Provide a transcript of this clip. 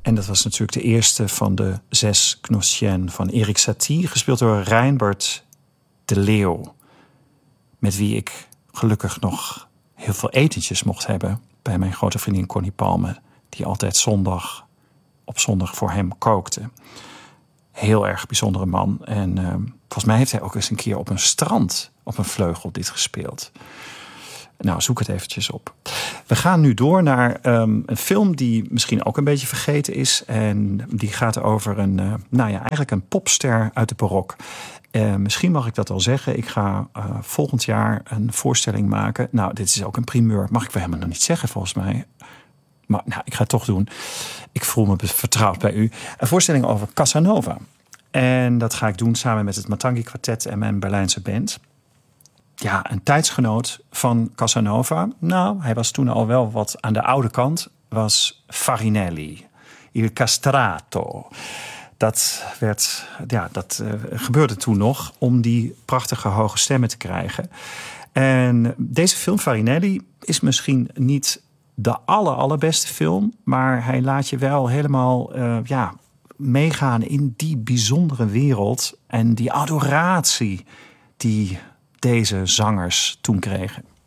En dat was natuurlijk de eerste van de 6 Gnossienne van Erik Satie, gespeeld door Reinbert de Leeuw. Met wie ik gelukkig nog heel veel etentjes mocht hebben bij mijn grote vriendin Connie Palme, die altijd op zondag voor hem kookte. Heel erg bijzondere man. En volgens mij heeft hij ook eens een keer op een strand op een vleugel dit gespeeld. Nou, zoek het eventjes op. We gaan nu door naar een film die misschien ook een beetje vergeten is. En die gaat over eigenlijk een popster uit de barok. Misschien mag ik dat al zeggen. Ik ga volgend jaar een voorstelling maken. Nou, dit is ook een primeur. Mag ik wel helemaal nog niet zeggen, volgens mij. Maar nou, ik ga het toch doen. Ik voel me vertrouwd bij u. Een voorstelling over Casanova. En dat ga ik doen samen met het Matangi Quartet en mijn Berlijnse band. Ja, een tijdsgenoot van Casanova. Nou, hij was toen al wel wat aan de oude kant. Was Farinelli. Il Castrato. Dat gebeurde toen nog om die prachtige hoge stemmen te krijgen. En deze film, Farinelli, is misschien niet de allerbeste film, maar hij laat je wel helemaal meegaan in die bijzondere wereld en die adoratie die deze zangers toen kregen.